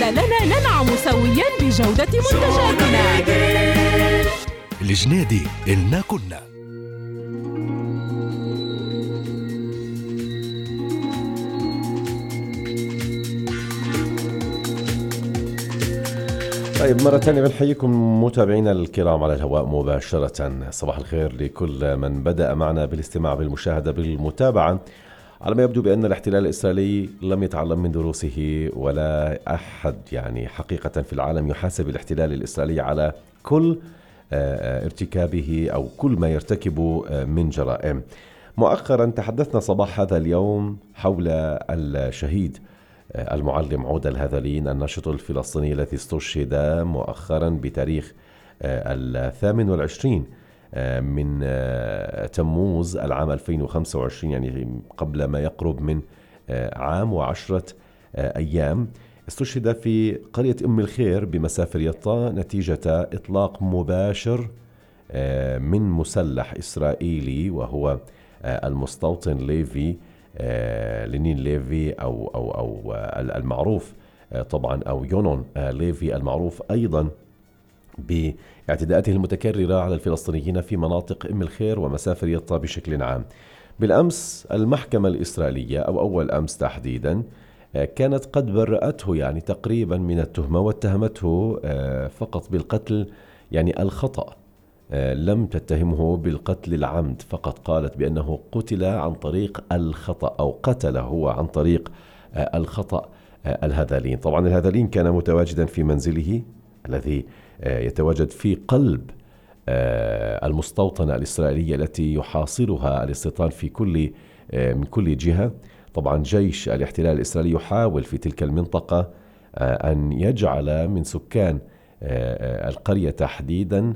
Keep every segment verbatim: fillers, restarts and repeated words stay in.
خلالنا ننعم سويا بجودة منتجاتنا. الجنيدي إلنا كنا. طيب مرة ثانية بنحييكم متابعينا الكرام على الهواء مباشرة. صباح الخير لكل من بدأ معنا بالاستماع بالمشاهدة بالمتابعة. على ما يبدو بأن الاحتلال الإسرائيلي لم يتعلم من دروسه، ولا أحد يعني حقيقة في العالم يحاسب الاحتلال الإسرائيلي على كل ارتكابه أو كل ما يرتكبه من جرائم. مؤخرا تحدثنا صباح هذا اليوم حول الشهيد المعلم عودة الهذلين الناشط الفلسطيني الذي استشهد مؤخرا بتاريخ الثامن والعشرين من تموز العام ألفين وخمسة وعشرين، يعني قبل ما يقرب من عام وعشرة أيام. استشهد في قرية أم الخير بمسافر يطا نتيجة إطلاق مباشر من مسلح إسرائيلي، وهو المستوطن ليفي لينين ليفي أو, أو, أو المعروف طبعا أو يونون ليفي المعروف أيضا باعتداءاته المتكررة على الفلسطينيين في مناطق أم الخير ومسافر يطا بشكل عام. بالأمس المحكمة الإسرائيلية أو أول أمس تحديدا كانت قد برأته يعني تقريبا من التهمة، واتهمته فقط بالقتل يعني الخطأ، لم تتهمه بالقتل العمد، فقط قالت بأنه قتل عن طريق الخطأ أو قتل هو عن طريق الخطأ الهذلين. طبعا الهذلين كان متواجدا في منزله الذي يتواجد في قلب المستوطنة الإسرائيلية التي يحاصرها الاستيطان في كل من كل جهة. طبعا جيش الاحتلال الإسرائيلي يحاول في تلك المنطقة أن يجعل من سكان القرية تحديدا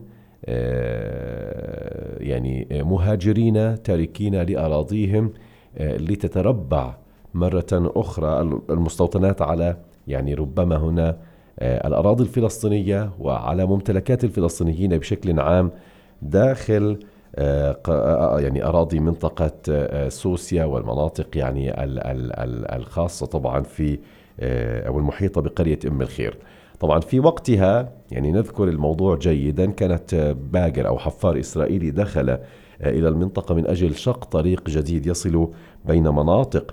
يعني مهاجرين تاركين لأراضيهم لتتربع مرة أخرى المستوطنات على يعني ربما هنا الأراضي الفلسطينية وعلى ممتلكات الفلسطينيين بشكل عام داخل يعني أراضي منطقة سوسيا والمناطق يعني الخاصة طبعا في أو المحيطة بقرية أم الخير. طبعا في وقتها يعني نذكر الموضوع جيدا، كانت باجر أو حفار إسرائيلي دخل إلى المنطقة من أجل شق طريق جديد يصل بين مناطق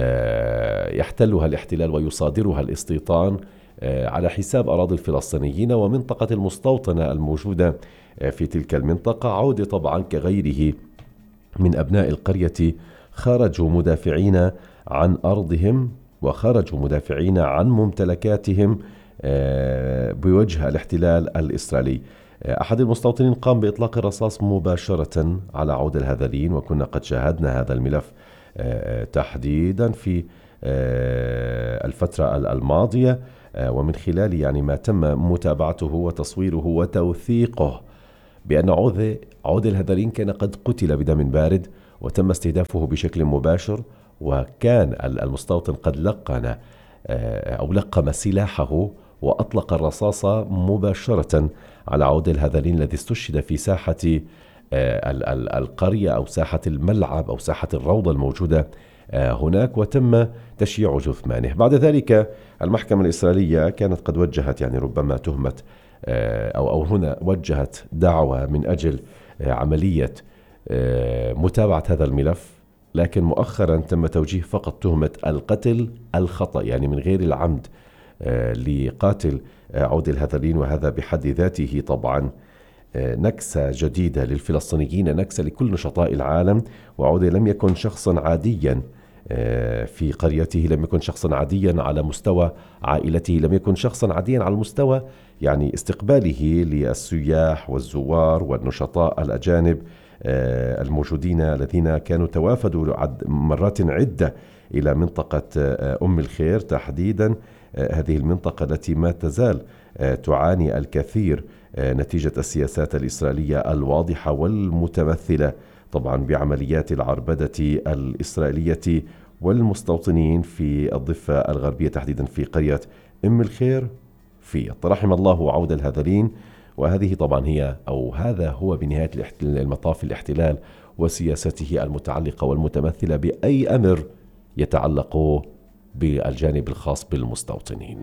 يحتلها الاحتلال ويصادرها الاستيطان على حساب أراضي الفلسطينيين ومنطقة المستوطنة الموجودة في تلك المنطقة. عودة طبعا كغيره من أبناء القرية خرجوا مدافعين عن أرضهم وخرجوا مدافعين عن ممتلكاتهم بوجه الاحتلال الإسرائيلي. أحد المستوطنين قام بإطلاق الرصاص مباشرة على عودة الهذلين، وكنا قد شاهدنا هذا الملف تحديدا في الفترة الماضية، ومن خلال يعني ما تم متابعته وتصويره وتوثيقه بأن عودة عودة الهذلين كان قد قتل بدم بارد وتم استهدافه بشكل مباشر، وكان المستوطن قد لقن أو لقم سلاحه وأطلق الرصاص مباشرة على عودة الهذلين الذي استشهد في ساحة القرية أو ساحة الملعب أو ساحة الروضة الموجودة هناك، وتم تشييع جثمانه. بعد ذلك المحكمة الإسرائيلية كانت قد وجهت يعني ربما تهمة أو أو هنا وجهت دعوة من أجل عملية متابعة هذا الملف، لكن مؤخرا تم توجيه فقط تهمة القتل الخطأ يعني من غير العمد لقاتل عودة الهذلين، وهذا بحد ذاته طبعا نكسة جديدة للفلسطينيين، نكسة لكل نشطاء العالم. وعودة لم يكن شخصا عاديا في قريته، لم يكن شخصا عاديا على مستوى عائلته، لم يكن شخصا عاديا على مستوى يعني استقباله للسياح والزوار والنشطاء الأجانب الموجودين الذين كانوا توافدوا مرات عدة إلى منطقة أم الخير تحديدا، هذه المنطقة التي ما تزال تعاني الكثير نتيجة السياسات الإسرائيلية الواضحة والمتمثلة طبعا بعمليات العربدة الإسرائيلية والمستوطنين في الضفة الغربية تحديدا في قرية أم الخير في رحم الله عودة الهذلين. وهذه طبعا هي أو هذا هو بنهاية المطاف الاحتلال وسياسته المتعلقة والمتمثلة بأي أمر يتعلق بالجانب الخاص بالمستوطنين.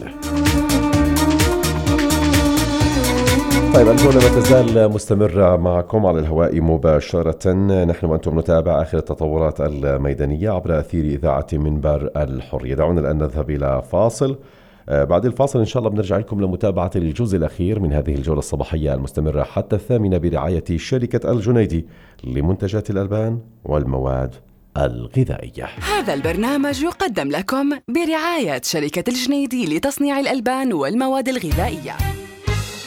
طيب الجولة ما تزال مستمرة معكم على الهواء مباشرة، نحن وأنتم نتابع آخر التطورات الميدانية عبر أثير إذاعة منبر الحرية. دعونا الآن نذهب إلى فاصل، بعد الفاصل إن شاء الله بنرجع لكم لمتابعة الجزء الأخير من هذه الجولة الصباحية المستمرة حتى الثامنة برعاية شركة الجنيدي لمنتجات الألبان والمواد الغذائية. هذا البرنامج يقدم لكم برعاية شركة الجنيدي لتصنيع الألبان والمواد الغذائية.